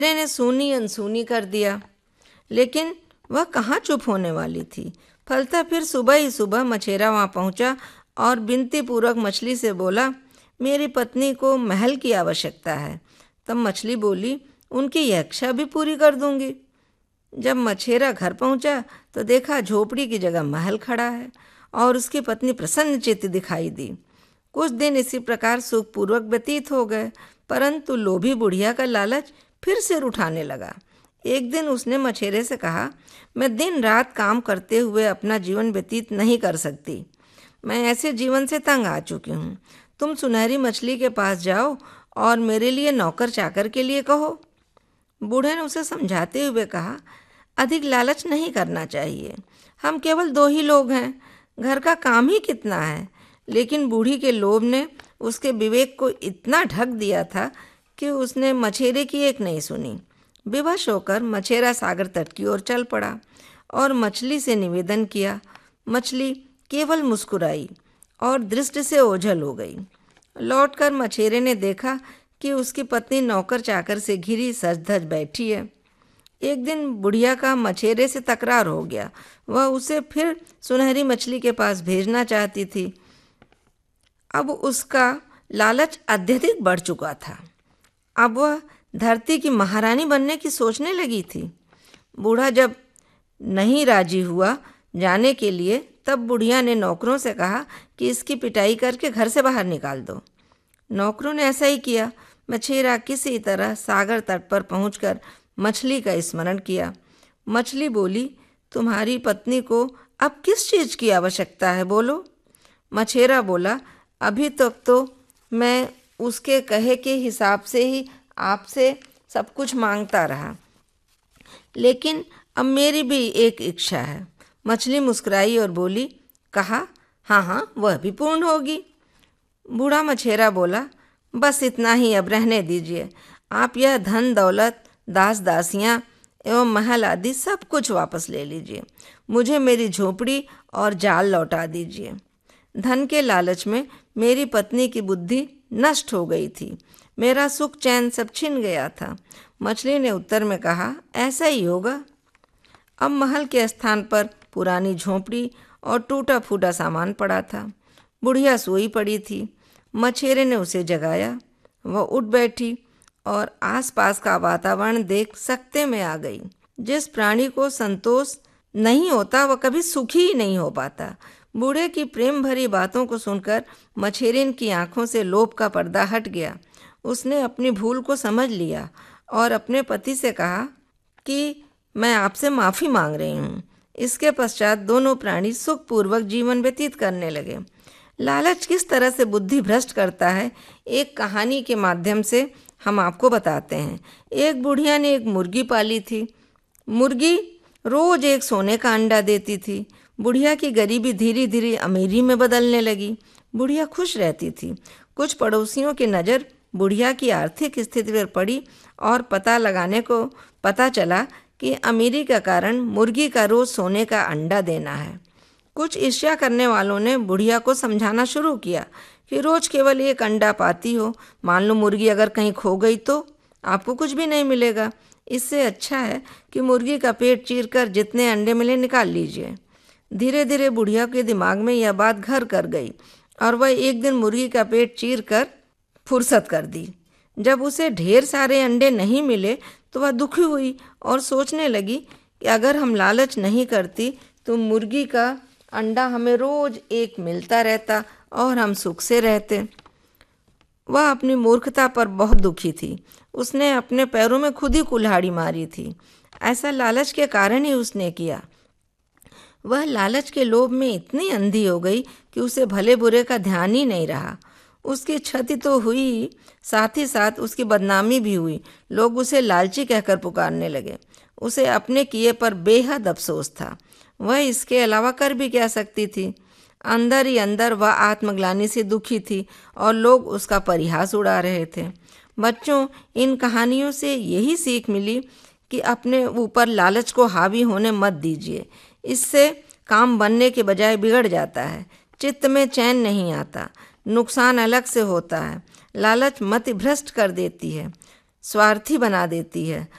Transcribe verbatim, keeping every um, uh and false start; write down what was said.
ने सूनी अनसुनी कर दिया, लेकिन वह कहाँ चुप होने वाली थी। फलता फिर सुबह ही सुबह मछेरा वहाँ पहुँचा और विनती पूर्वक मछली से बोला, मेरी पत्नी को महल की आवश्यकता है। तब मछली बोली, उनकी यह इच्छा भी पूरी कर दूंगी। जब मछेरा घर पहुँचा तो देखा झोपड़ी की जगह महल खड़ा है और उसकी पत्नी प्रसन्नचित्त दिखाई दी। कुछ दिन इसी प्रकार सुखपूर्वक व्यतीत हो गए, परंतु लोभी बुढ़िया का लालच फिर सिर उठाने लगा। एक दिन उसने मछेरे से कहा, मैं दिन रात काम करते हुए अपना जीवन व्यतीत नहीं कर सकती। मैं ऐसे जीवन से तंग आ चुकी हूँ। तुम सुनहरी मछली के पास जाओ और मेरे लिए नौकर चाकर के लिए कहो। बूढ़े ने उसे समझाते हुए कहा, अधिक लालच नहीं करना चाहिए। हम केवल दो ही लोग हैं, घर का काम ही कितना है। लेकिन बूढ़ी के लोभ ने उसके विवेक को इतना ढक दिया था कि उसने मछेरे की एक नहीं सुनी। विवश होकर मछेरा सागर तट की ओर चल पड़ा और मछली से निवेदन किया। मछली केवल मुस्कुराई और दृष्टि से ओझल हो गई। लौटकर मछेरे ने देखा कि उसकी पत्नी नौकर चाकर से घिरी सज धज बैठी है। एक दिन बुढ़िया का मछेरे से तकरार हो गया। वह उसे फिर सुनहरी मछली के पास भेजना चाहती थी। अब उसका लालच अत्यधिक बढ़ चुका था। अब वह धरती की महारानी बनने की सोचने लगी थी। बूढ़ा जब नहीं राजी हुआ जाने के लिए, तब बुढ़िया ने नौकरों से कहा कि इसकी पिटाई करके घर से बाहर निकाल दो। नौकरों ने ऐसा ही किया। मछेरा किसी तरह सागर तट पर पहुंचकर मछली का स्मरण किया। मछली बोली, तुम्हारी पत्नी को अब किस चीज़ की आवश्यकता है, बोलो। मछेरा बोला, अभी तक तो मैं उसके कहे के हिसाब से ही आपसे सब कुछ मांगता रहा, लेकिन अब मेरी भी एक इच्छा है। मछली मुस्कुराई और बोली, कहा, हाँ हाँ वह भी पूर्ण होगी। बूढ़ा मछेरा बोला, बस इतना ही, अब रहने दीजिए। आप यह धन दौलत, दास दासियाँ एवं महल आदि सब कुछ वापस ले लीजिए। मुझे मेरी झोपड़ी और जाल लौटा दीजिए। धन के लालच में मेरी पत्नी की बुद्धि नष्ट हो गई थी। मेरा सुख चैन सब छिन गया था। मछली ने उत्तर में कहा, ऐसा ही होगा। अब महल के स्थान पर पुरानी झोंपड़ी और टूटा फूटा सामान पड़ा था। बुढ़िया सोई पड़ी थी। मछेरे ने उसे जगाया। वह उठ बैठी और आसपास का वातावरण देख सकते में आ गई। जिस प्राणी को संतोष नहीं होता वह कभी सुखी ही नहीं हो पाता। बूढ़े की प्रेम भरी बातों को सुनकर मछेरिन की आंखों से लोभ का पर्दा हट गया। उसने अपनी भूल को समझ लिया और अपने पति से कहा कि मैं आपसे माफ़ी मांग रही हूँ। इसके पश्चात दोनों प्राणी सुखपूर्वक जीवन व्यतीत करने लगे। लालच किस तरह से बुद्धि भ्रष्ट करता है, एक कहानी के माध्यम से हम आपको बताते हैं। एक बुढ़िया ने एक मुर्गी पाली थी। मुर्गी रोज एक सोने का अंडा देती थी। बुढ़िया की गरीबी धीरे धीरे अमीरी में बदलने लगी। बुढ़िया खुश रहती थी। कुछ पड़ोसियों की नज़र बुढ़िया की आर्थिक स्थिति पर पड़ी और पता लगाने को पता चला कि अमीरी का कारण मुर्गी का रोज़ सोने का अंडा देना है। कुछ ईर्ष्या करने वालों ने बुढ़िया को समझाना शुरू किया कि रोज़ केवल एक अंडा पाती हो, मान लो मुर्गी अगर कहीं खो गई तो आपको कुछ भी नहीं मिलेगा। इससे अच्छा है कि मुर्गी का पेट चीरकर जितने अंडे मिले निकाल लीजिए। धीरे धीरे बुढ़िया के दिमाग में यह बात घर कर गई और वह एक दिन मुर्गी का पेट चीर कर फुर्सत कर दी। जब उसे ढेर सारे अंडे नहीं मिले तो वह दुखी हुई और सोचने लगी कि अगर हम लालच नहीं करती तो मुर्गी का अंडा हमें रोज़ एक मिलता रहता और हम सुख से रहते। वह अपनी मूर्खता पर बहुत दुखी थी। उसने अपने पैरों में खुद ही कुल्हाड़ी मारी थी। ऐसा लालच के कारण ही उसने किया। वह लालच के लोभ में इतनी अंधी हो गई कि उसे भले बुरे का ध्यान ही नहीं रहा। उसकी क्षति तो हुई, साथ ही साथ उसकी बदनामी भी हुई। लोग उसे लालची कहकर पुकारने लगे। उसे अपने किए पर बेहद अफसोस था। वह इसके अलावा कर भी क्या सकती थी। अंदर ही अंदर वह आत्मग्लानि से दुखी थी और लोग उसका परिहास उड़ा रहे थे। बच्चों, इन कहानियों से यही सीख मिली कि अपने ऊपर लालच को हावी होने मत दीजिए। इससे काम बनने के बजाय बिगड़ जाता है। चित्त में चैन नहीं आता। नुकसान अलग से होता है। लालच मति भ्रष्ट कर देती है, स्वार्थी बना देती है।